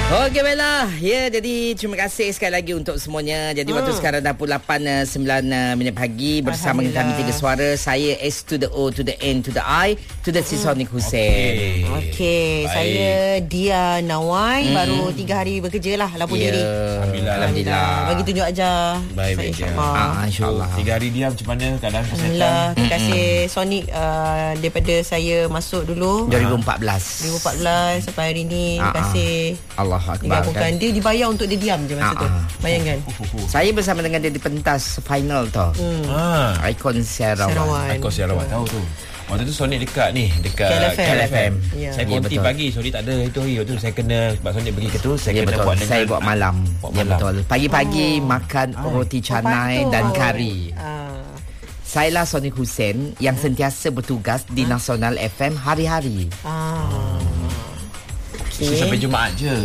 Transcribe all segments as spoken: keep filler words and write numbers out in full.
Okey, baiklah. Ya, jadi terima kasih sekali lagi untuk semuanya. Jadi hmm. waktu sekarang dah pukul lapan sembilan minit pagi bersama dengan kami Tiga Suara. Saya S to the O to the N to the I to the C. Sonic Hussein. Okey, okay. Saya Dia Nawai. Hmm. Baru tiga hari bekerja lah, lapor yeah. diri. Alhamdulillah. Alhamdulillah. Bagi tunjuk aja. Baik, baik. Ah, InsyaAllah. Tiga hari dia macam mana keadaan kesihatan? Alhamdulillah. Terima kasih Sonic uh, daripada saya masuk dulu dua ribu empat belas dua ribu empat belas sampai hari ni. Terima kasih. Allah Akbar. Kan? Dia dibayar untuk dia diam je masa uh-uh. tu. Bayangkan. Saya bersama dengan dia di pentas final tu. Hmm. Ah. Ikon Sarawak. Ikon Sarawak tahu tu. Waktu tu Sonic dekat ni, dekat K L F M. Ya. Saya konti ya, pagi, Sonic tak ada itu hari. Waktu tu saya kena, sebab Sonic pergi ke tu, saya ya, kena betul. buat dengan saya buat malam. Buat ya malam. betul. Pagi-pagi oh. makan oh. roti canai oh, dan kari. Ah. Saya lah Sonic Hussein yang sentiasa bertugas di ha? Nasional F M hari-hari. Ah. Okay. Sampai Jumaat je.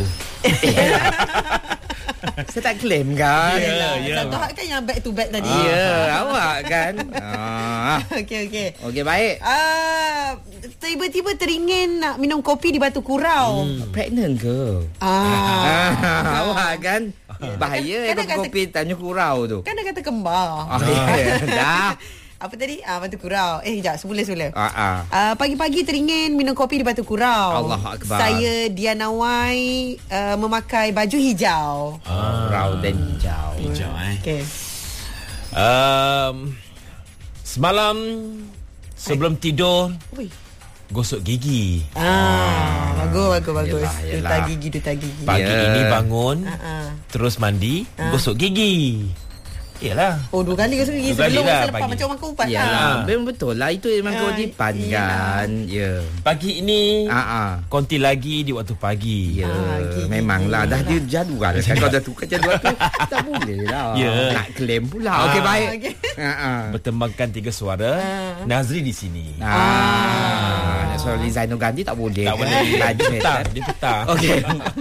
Saya tak claim kan. Ya, ya. Satu hak kan yang back to back tadi. Ya, yeah, awak kan. Ah. Okey, okey. Okey, baik. Ah, uh, tiba-tiba teringin nak minum kopi di Batu Kurau. Hmm. Pregnant ke? Ah. ah. Awak kan. Bahaya kan, kan kopi Tanjung Kurau tu. Kan dia kata kembar. Oh, yeah. Dah. Apa tadi? Ah, Batu Kurau. Eh, sekejap. Semula-semula. Ah, ah. Uh, pagi-pagi teringin minum kopi di Batu Kurau. Allah Akbar. Saya Dia Nawai uh, memakai baju hijau. Ah. Kurau dan hijau. Hijau eh. Okey. Um, semalam sebelum Ay. tidur Ui. gosok gigi. Ah, bagus, bagus, bagus. Yelah, yelah. Duta gigi, duta gigi. Pagi yeah. ini bangun, uh-uh. terus mandi, uh. gosok gigi. Yalah. Oh, dua kali gosok gigi dua sebelum lah, selepas macam orang kumpat lah. lah. Memang betul lah, itu memang uh, kewajipan kan. Ya. Pagi ini uh-uh. konti lagi di waktu pagi. Ya, uh, memanglah dah dia jadual kan. Kalau dah tukar jadual tu tak boleh lah. Ya. Nak claim pula. Uh, Okey, baik. Okay. Uh-uh. Bertembangkan Tiga Suara. Uh. Nazri di sini. Ah. Nak suara Zainul Gandhi tak boleh. Tak boleh. Dia petang, dia petang. Okey.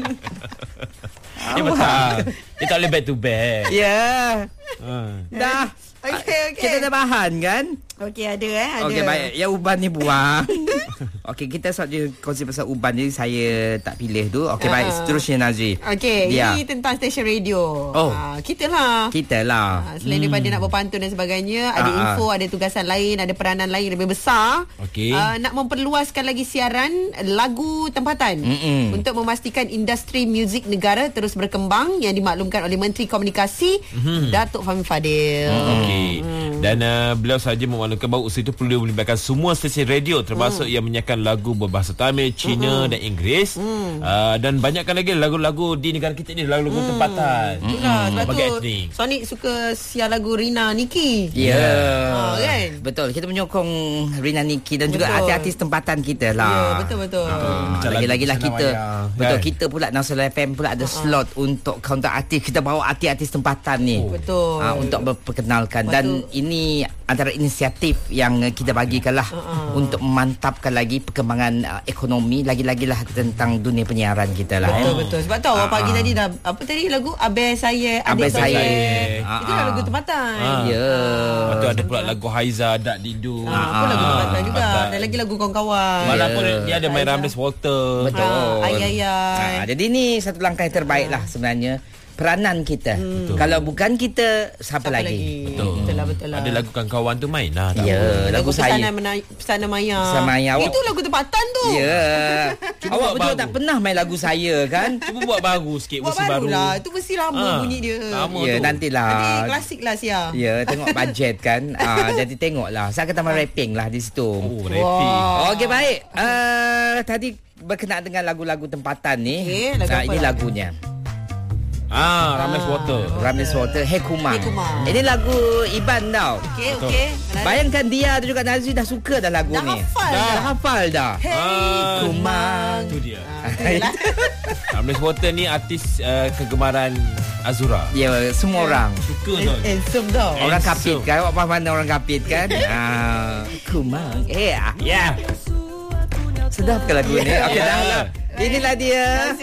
Dia petang. Dia tak boleh back to back. Ya. Yeah. Uh. Dah. Okey, okey. Kita dah bahan kan? Okey, ada eh, ada. Okey, baik. Yang uban ni buang. Okey, kita saja kongsi pasal uban ni, saya tak pilih tu. Okey, uh. baik. Seterusnya Nazri. Okey, ya. ini tentang stesen radio. Oh. Uh, kita lah. Kita lah. Uh, selain hmm. daripada nak berpantun dan sebagainya, ada uh, info, uh. ada tugasan lain, ada peranan lain lebih besar. Okey. Uh, nak memperluaskan lagi siaran lagu tempatan. Mm-mm. Untuk memastikan industri muzik negara terus berkembang, yang dimaklumkan oleh Menteri Komunikasi mm-hmm. Datuk Fahmi Fadil. Mm. Okey. Mm. Dan uh, beliau sahaja memaklumkan bahawa usaha itu perlu melibatkan semua stesen radio, termasuk mm. yang menyiarkan lagu berbahasa Tamil, Cina mm-hmm. dan Inggeris. Mm. Uh, dan banyakkan lagi lagu-lagu di negara kita ni, lagu-lagu mm. tempatan. Itulah mm. sebab bagi tu etnik. Sonic suka siar lagu Rina Niki. Ya. Yeah. Ha, kan? Betul. Kita menyokong Rina Niki dan betul. juga artis-artis tempatan kita lah. Ya, betul-betul. Uh, lagi-lagi lah kita. Maya, betul, kan? Kita pula Nasional F M pula ada uh-huh. slot untuk counter artis. Kita bawa artis-artis tempatan ni. Oh. Betul. Uh, untuk memperkenalkan. Betul. Dan ini antara inisiatif yang kita bagikanlah uh-huh. untuk memantapkan lagi perkembangan uh, ekonomi, lagi-lagi lah tentang dunia penyiaran kita lah. Betul, eh. betul. Sebab tahu uh-huh. pagi tadi dah, apa tadi lagu Abang Saya, Adik Abang Saya. saya. Itu dah lagu tempatan. Uh-huh. Ya. Yeah. Lepas tu ada pula lagu Haiza, Dak Didu. Ah, uh-huh. lagu tempatan juga. Dan lagi lagu kawan-kawan. Walaupun yeah. dia ada main Ramles Walter. Betul. Uh, Ayai. Nah, jadi ni satu langkah yang terbaik lah sebenarnya. Peranan kita. Hmm. Kalau bukan kita, siapa, siapa lagi? lagi? Betul. Betul lah, betul lah. Ada lagu kawan-kawan tu main lah. Ya, yeah, lagu, lagu saya. Pesana Maya. Pesana Maya. Itu lagu tempatan tu. Ya. Yeah. Awak betul baru. tak pernah main lagu saya kan? Cuba buat baru sikit, buat versi baru. baru lah. Itu versi lama ha, bunyi dia. Lama ya, tu. Nantilah. Nanti klasik lah Sia. Ya, tengok budget kan. Ah, jadi tengoklah. Saya akan tambah rapping lah di situ. Oh, rapping. Wow. Okey, baik. Uh, tadi berkenaan dengan lagu-lagu tempatan ni. Okay, lagu nah, ini lah? lagunya. Ah, Ramles Water. Ramles Water, Hey Kumang. Hey Kumang. Ini lagu Iban tau. Okey, okey. Bayangkan dia dan juga Nazri dah suka dah lagu dah ni. Hafal dah. dah. Dah hafal dah. Hey ah, Kumang. Itu dia. Ah, Ramles Water ni artis uh, kegemaran Azura. Ya, semua orang. Suka tu. Handsome tau. Orang kapit kan? Awak faham mana orang kapit kan? ah, Kumang. Eh, yeah. Yeah. Sedap ke lagu ni? Okey, dah lah. Inilah dia.